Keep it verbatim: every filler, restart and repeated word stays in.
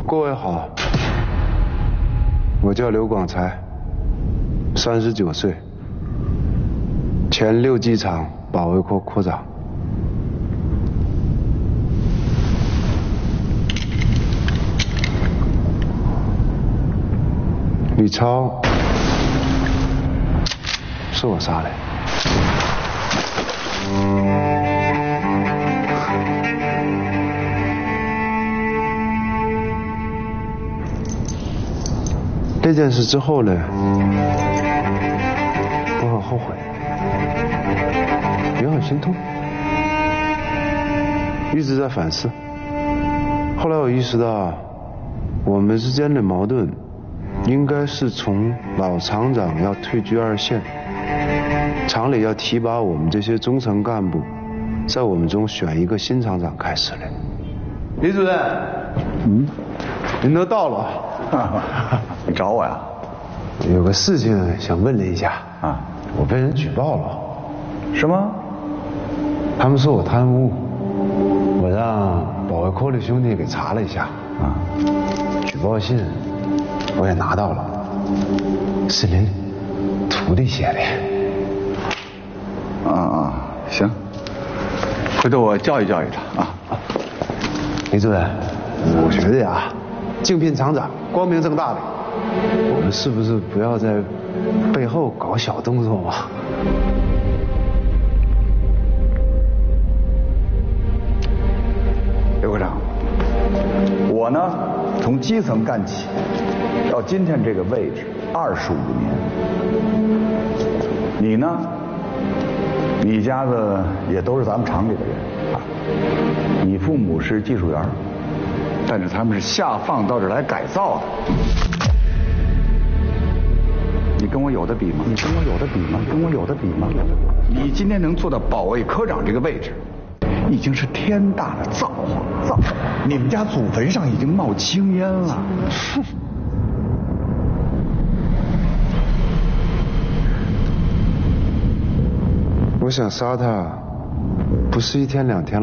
各位好，我叫刘广才，三十九岁，前六机厂保卫科科长。李超是我杀的。这件事之后呢，我很后悔，也很心痛，一直在反思。后来我意识到，我们之间的矛盾应该是从老厂长要退居二线，厂里要提拔我们这些中层干部，在我们中选一个新厂长开始的。李主任，嗯，您都到了。 你找我呀？ 有个事情想问您一下啊，我被人举报了。 什么？ 他们说我贪污，我让保卫科的兄弟给查了一下啊，举报信我也拿到了，是您徒弟写的。 啊啊，行，回头我教育教育他啊。 李主任，我觉得呀，竞聘厂长光明正大的，我们是不是不要在背后搞小动作嘛？ 刘科长，我呢从基层干起，到今天这个位置二十五年。你呢？你家子也都是咱们厂里的人啊。你父母是技术员，但是他们是下放到这儿来改造的。你跟我有的比吗？你跟我有的比吗？跟我有的比吗？你今天能做到保卫科长这个位置，已经是天大的造化，造化！你们家祖坟上已经冒青烟了。哼！ 我想杀他，不是一天两天。